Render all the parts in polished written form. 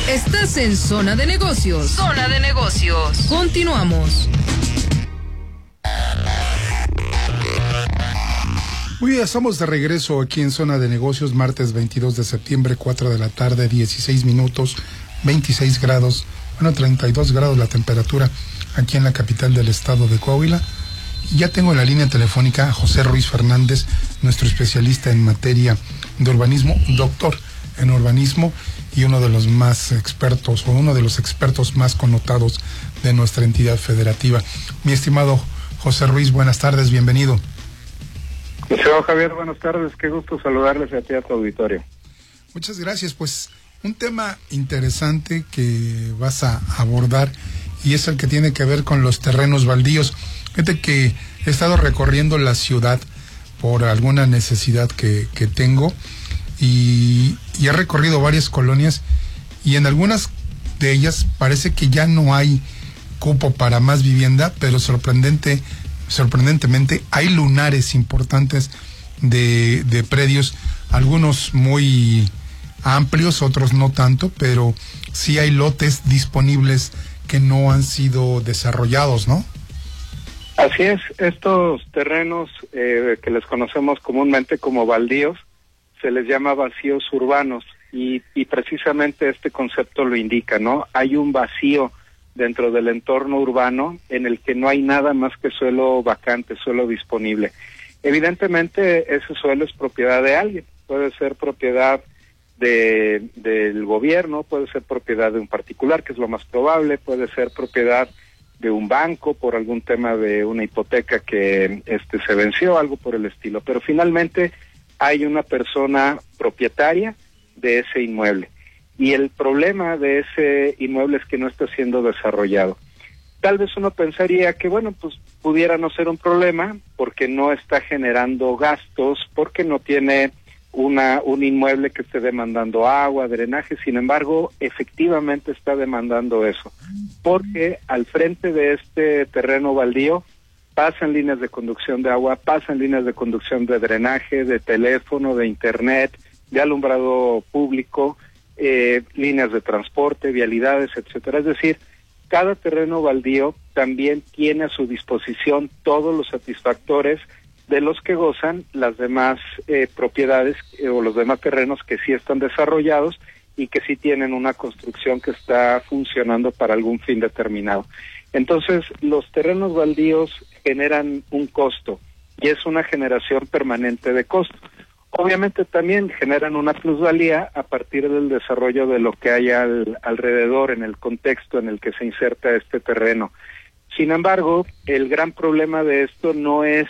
Estás en Zona de Negocios. Zona de Negocios. Continuamos. Muy bien, estamos de regreso aquí en Zona de Negocios, martes 22 de septiembre, 4 de la tarde, 16 minutos, 26 grados, 32 grados la temperatura aquí en la capital del estado de Coahuila. Y ya tengo en la línea telefónica a José Ruiz Fernández, nuestro especialista en materia de urbanismo, doctor en urbanismo y uno de los más expertos, o uno de los expertos más connotados de nuestra entidad federativa. Mi estimado José Ruiz, buenas tardes, bienvenido. Señor Javier, buenas tardes, qué gusto saludarles a ti a tu auditorio. Muchas gracias, pues un tema interesante que vas a abordar y es el que tiene que ver con los terrenos baldíos. Fíjate que he estado recorriendo la ciudad por alguna necesidad que tengo y he recorrido varias colonias y en algunas de ellas parece que ya no hay cupo para más vivienda, pero sorprendentemente hay lunares importantes de predios, algunos muy amplios, otros no tanto, pero sí hay lotes disponibles que no han sido desarrollados, ¿no? Así es, estos terrenos que les conocemos comúnmente como baldíos, se les llama vacíos urbanos y precisamente este concepto lo indica, ¿no? Hay un vacío dentro del entorno urbano en el que no hay nada más que suelo vacante, suelo disponible. Evidentemente ese suelo es propiedad de alguien, puede ser propiedad del gobierno, puede ser propiedad de un particular, que es lo más probable, puede ser propiedad de un banco por algún tema de una hipoteca que se venció, algo por el estilo, pero finalmente hay una persona propietaria de ese inmueble. Y el problema de ese inmueble es que no está siendo desarrollado. Tal vez uno pensaría que, bueno, pues pudiera no ser un problema porque no está generando gastos, porque no tiene un inmueble que esté demandando agua, drenaje. Sin embargo, efectivamente está demandando eso, porque al frente de este terreno baldío pasan líneas de conducción de agua, pasan líneas de conducción de drenaje, de teléfono, de internet, de alumbrado público, líneas de transporte, vialidades, etcétera. Es decir, cada terreno baldío también tiene a su disposición todos los satisfactores de los que gozan las demás propiedades o los demás terrenos que sí están desarrollados y que sí tienen una construcción que está funcionando para algún fin determinado. Entonces, los terrenos baldíos generan un costo y es una generación permanente de costo. Obviamente también generan una plusvalía a partir del desarrollo de lo que hay alrededor, en el contexto en el que se inserta este terreno. Sin embargo, el gran problema de esto no es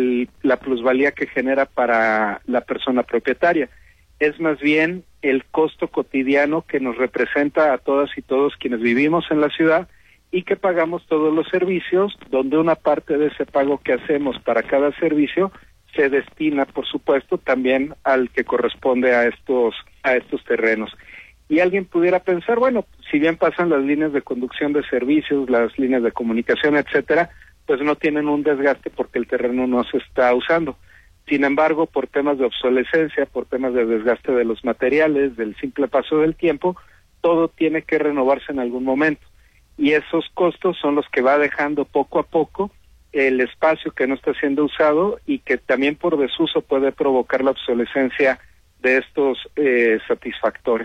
la plusvalía que genera para la persona propietaria, es más bien el costo cotidiano que nos representa a todas y todos quienes vivimos en la ciudad y que pagamos todos los servicios, donde una parte de ese pago que hacemos para cada servicio se destina, por supuesto, también al que corresponde a estos terrenos. Y alguien pudiera pensar, bueno, si bien pasan las líneas de conducción de servicios, las líneas de comunicación, etcétera, pues no tienen un desgaste porque el terreno no se está usando. Sin embargo, por temas de obsolescencia, por temas de desgaste de los materiales, del simple paso del tiempo, todo tiene que renovarse en algún momento. Y esos costos son los que va dejando poco a poco el espacio que no está siendo usado y que también por desuso puede provocar la obsolescencia de estos satisfactores.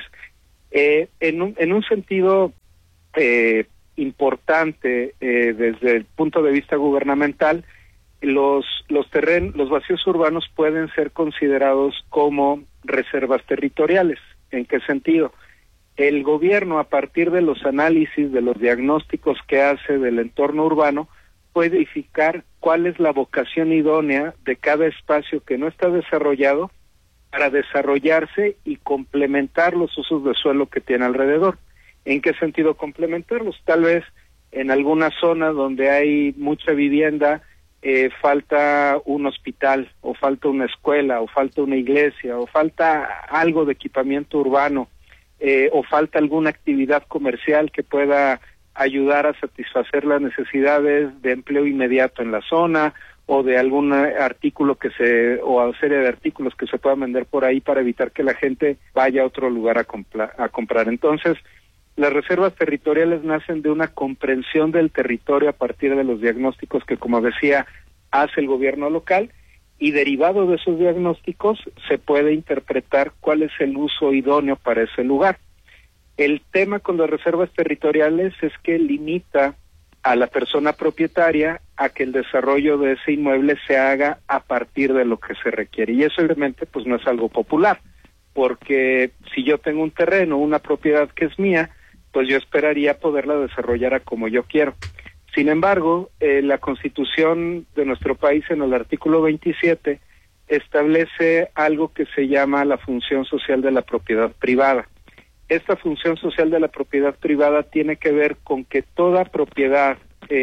En un sentido importante desde el punto de vista gubernamental, los vacíos urbanos pueden ser considerados como reservas territoriales. ¿En qué sentido? El gobierno, a partir de los análisis, de los diagnósticos que hace del entorno urbano, puede identificar cuál es la vocación idónea de cada espacio que no está desarrollado para desarrollarse y complementar los usos de suelo que tiene alrededor. ¿En qué sentido complementarlos? Tal vez en alguna zona donde hay mucha vivienda falta un hospital, o falta una escuela, o falta una iglesia, o falta algo de equipamiento urbano, o falta alguna actividad comercial que pueda ayudar a satisfacer las necesidades de empleo inmediato en la zona, o de algún artículo o serie de artículos que se puedan vender por ahí para evitar que la gente vaya a otro lugar a comprar. Entonces, Las reservas territoriales nacen de una comprensión del territorio a partir de los diagnósticos que, como decía, hace el gobierno local, y derivado de esos diagnósticos se puede interpretar cuál es el uso idóneo para ese lugar. El tema con las reservas territoriales es que limita a la persona propietaria a que el desarrollo de ese inmueble se haga a partir de lo que se requiere, y eso realmente pues no es algo popular, porque si yo tengo un terreno, una propiedad que es mía, pues yo esperaría poderla desarrollar a como yo quiero. Sin embargo, la Constitución de nuestro país, en el artículo 27, establece algo que se llama la función social de la propiedad privada. Esta función social de la propiedad privada tiene que ver con que toda propiedad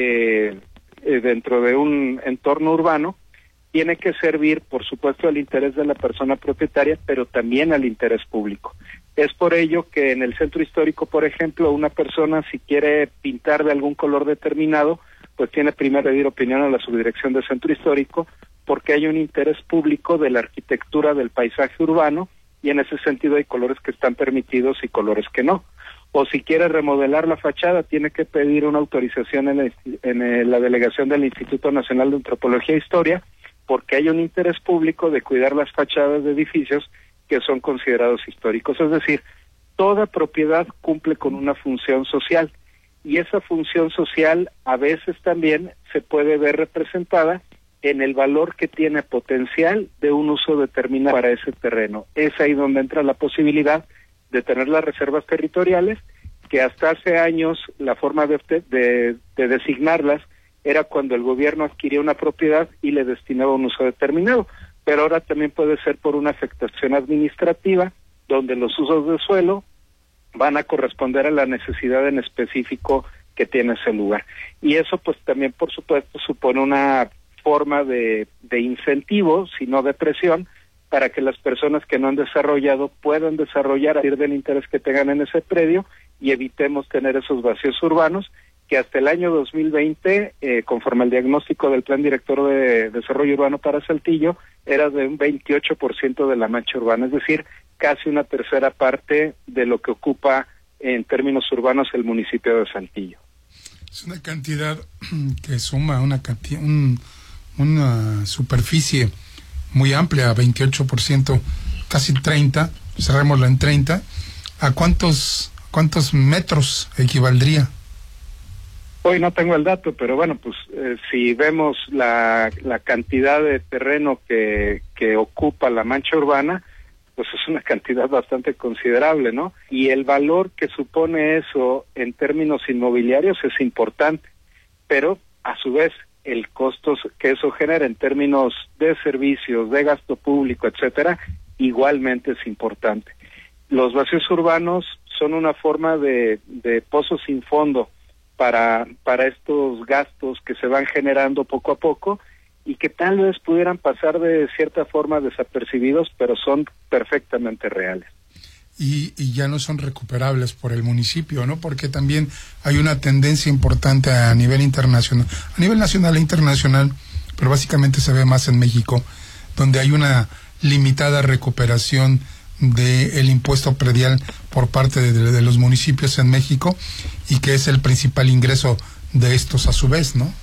dentro de un entorno urbano tiene que servir, por supuesto, al interés de la persona propietaria, pero también al interés público. Es por ello que en el centro histórico, por ejemplo, una persona, si quiere pintar de algún color determinado, pues tiene primero que pedir opinión a la subdirección de centro histórico, porque hay un interés público de la arquitectura del paisaje urbano, y en ese sentido hay colores que están permitidos y colores que no. O si quiere remodelar la fachada, tiene que pedir una autorización en la delegación del Instituto Nacional de Antropología e Historia, porque hay un interés público de cuidar las fachadas de edificios que son considerados históricos. Es decir, toda propiedad cumple con una función social, y esa función social a veces también se puede ver representada en el valor que tiene potencial de un uso determinado para ese terreno. Es ahí donde entra la posibilidad de tener las reservas territoriales, que hasta hace años la forma de designarlas era cuando el gobierno adquiría una propiedad y le destinaba un uso determinado, pero ahora también puede ser por una afectación administrativa, donde los usos de suelo van a corresponder a la necesidad en específico que tiene ese lugar. Y eso pues también, por supuesto, supone una forma de incentivo, sino de presión, para que las personas que no han desarrollado puedan desarrollar a partir del interés que tengan en ese predio, y evitemos tener esos vacíos urbanos que hasta el año 2020, conforme al diagnóstico del Plan Director de Desarrollo Urbano para Saltillo, era de un 28% de la mancha urbana, es decir, casi una tercera parte de lo que ocupa en términos urbanos el municipio de Saltillo. Es una cantidad que suma una superficie muy amplia, 28%, casi 30, cerrémoslo en 30. ¿A cuántos metros equivaldría? Hoy no tengo el dato, pero bueno, pues si vemos la cantidad de terreno que ocupa la mancha urbana, pues es una cantidad bastante considerable, ¿no? Y el valor que supone eso en términos inmobiliarios es importante, pero a su vez el costo que eso genera en términos de servicios, de gasto público, etcétera, igualmente es importante. Los vacíos urbanos son una forma de pozo sin fondo para estos gastos que se van generando poco a poco y que tal vez pudieran pasar de cierta forma desapercibidos, pero son perfectamente reales. Y ya no son recuperables por el municipio, ¿no? Porque también hay una tendencia importante a nivel internacional, a nivel nacional e internacional, pero básicamente se ve más en México, donde hay una limitada recuperación del impuesto predial por parte de los municipios en México, y que es el principal ingreso de estos a su vez, ¿no?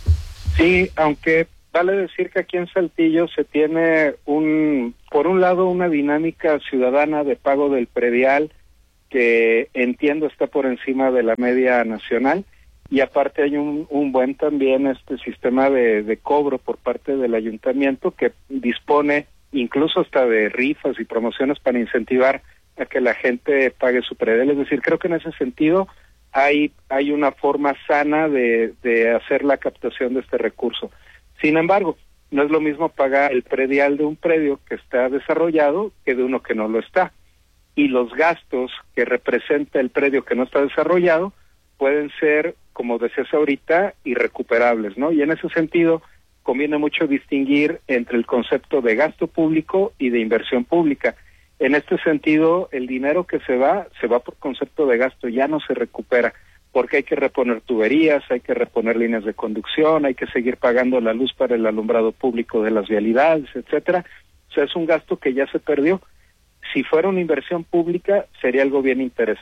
Sí, aunque vale decir que aquí en Saltillo se tiene por un lado una dinámica ciudadana de pago del predial que entiendo está por encima de la media nacional, y aparte hay un buen también sistema de cobro por parte del ayuntamiento que dispone incluso hasta de rifas y promociones para incentivar a que la gente pague su predial. Es decir, creo que en ese sentido hay una forma sana de hacer la captación de este recurso. Sin embargo, no es lo mismo pagar el predial de un predio que está desarrollado que de uno que no lo está. Y los gastos que representa el predio que no está desarrollado pueden ser, como decías ahorita, irrecuperables, ¿no? Y en ese sentido conviene mucho distinguir entre el concepto de gasto público y de inversión pública. En este sentido, el dinero que se va por concepto de gasto, ya no se recupera, porque hay que reponer tuberías, hay que reponer líneas de conducción, hay que seguir pagando la luz para el alumbrado público de las vialidades, etcétera. O sea, es un gasto que ya se perdió. Si fuera una inversión pública, sería algo bien interesante.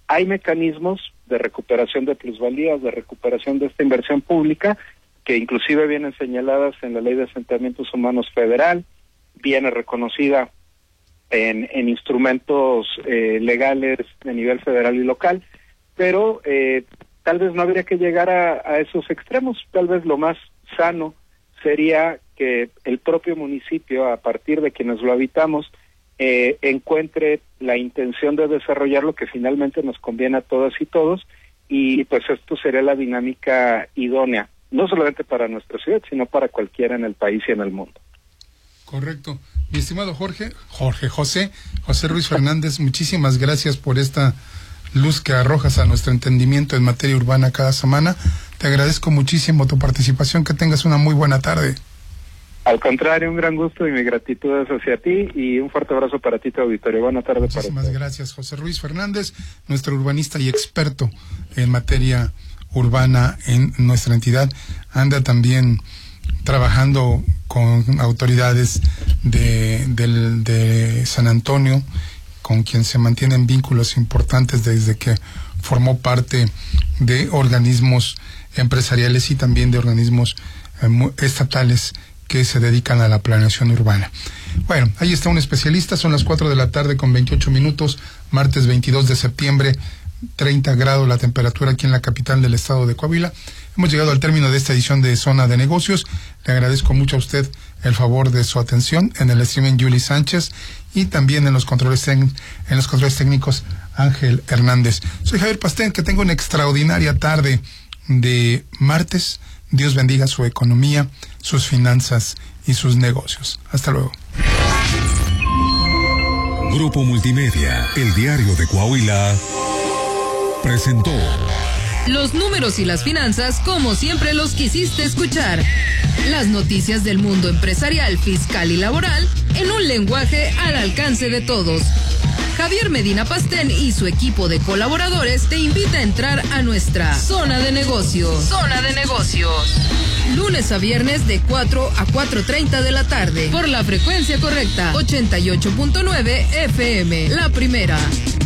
hay mecanismos de recuperación de plusvalías, de recuperación de esta inversión pública, que inclusive vienen señaladas en la Ley de Asentamientos Humanos Federal, viene reconocida en instrumentos legales de nivel federal y local, pero tal vez no habría que llegar a esos extremos. Tal vez lo más sano sería que el propio municipio, a partir de quienes lo habitamos, encuentre la intención de desarrollar lo que finalmente nos conviene a todas y todos, y pues esto sería la dinámica idónea, no solamente para nuestra ciudad, sino para cualquiera en el país y en el mundo. Correcto. Mi estimado José Ruiz Fernández, muchísimas gracias por esta luz que arrojas a nuestro entendimiento en materia urbana cada semana. Te agradezco muchísimo tu participación, que tengas una muy buena tarde. Al contrario, un gran gusto y mi gratitud es hacia ti, y un fuerte abrazo para ti, tu auditorio. Buena tarde. Muchísimas gracias, José Ruiz Fernández, nuestro urbanista y experto en materia urbana en nuestra entidad. Anda también trabajando con autoridades de San Antonio, con quien se mantienen vínculos importantes desde que formó parte de organismos empresariales y también de organismos estatales que se dedican a la planeación urbana. Bueno, ahí está un especialista. Son las 4:28 p.m, martes 22 de septiembre, 30 grados la temperatura aquí en la capital del estado de Coahuila. Hemos llegado al término de esta edición de Zona de Negocios. Le agradezco mucho a usted el favor de su atención. En el streaming, Yuli Sánchez, y también en los controles técnicos, Ángel Hernández. Soy Javier Pastén, que tenga una extraordinaria tarde de martes. Dios bendiga su economía, sus finanzas y sus negocios. Hasta luego. Grupo Multimedia, el diario de Coahuila, presentó los números y las finanzas como siempre los quisiste escuchar. Las noticias del mundo empresarial, fiscal y laboral en un lenguaje al alcance de todos. Javier Medina Pastén y su equipo de colaboradores te invita a entrar a nuestra Zona de Negocios. Zona de Negocios. Lunes a viernes de 4 a 4:30 de la tarde. Por la frecuencia correcta, 88.9 FM. La primera.